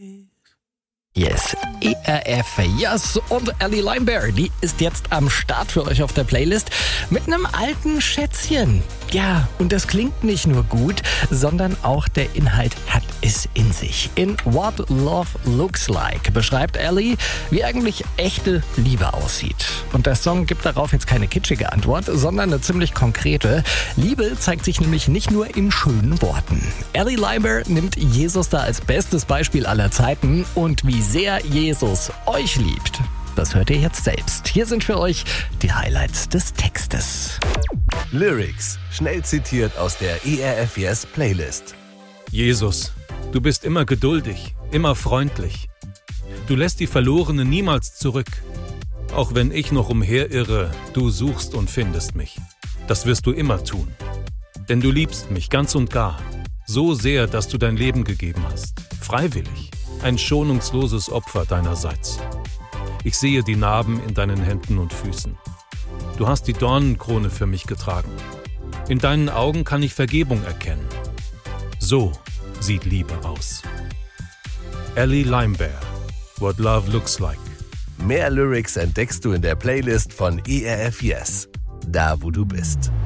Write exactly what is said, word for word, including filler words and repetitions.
Yes, E R F, yes, und Ellie Limebear, die ist jetzt am Start für euch auf der Playlist mit einem alten Schätzchen. Ja, und das klingt nicht nur gut, sondern auch der Inhalt hat es in sich. In What Love Looks Like beschreibt Ellie, wie eigentlich echte Liebe aussieht. Und der Song gibt darauf jetzt keine kitschige Antwort, sondern eine ziemlich konkrete. Liebe zeigt sich nämlich nicht nur in schönen Worten. Ellie Limebear nimmt Jesus da als bestes Beispiel aller Zeiten und wie sehr Jesus euch liebt, das hört ihr jetzt selbst. Hier sind für euch die Highlights des Textes. Lyrics, schnell zitiert aus der E R F Yes Playlist. Jesus, du bist immer geduldig, immer freundlich. Du lässt die Verlorenen niemals zurück. Auch wenn ich noch umherirre, du suchst und findest mich. Das wirst du immer tun. Denn du liebst mich ganz und gar. So sehr, dass du dein Leben gegeben hast. Freiwillig. Ein schonungsloses Opfer deinerseits. Ich sehe die Narben in deinen Händen und Füßen. Du hast die Dornenkrone für mich getragen. In deinen Augen kann ich Vergebung erkennen. So sieht Liebe aus. Ellie Limebear, What Love Looks Like. Mehr Lyrics entdeckst du in der Playlist von E R F Yes, da wo du bist.